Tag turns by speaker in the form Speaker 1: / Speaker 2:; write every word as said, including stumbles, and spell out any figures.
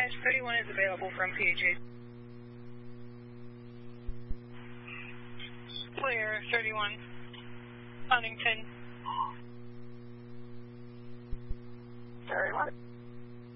Speaker 1: thirty-one is available from P H A.
Speaker 2: Clear, thirty-one. Huntington.
Speaker 1: thirty-one.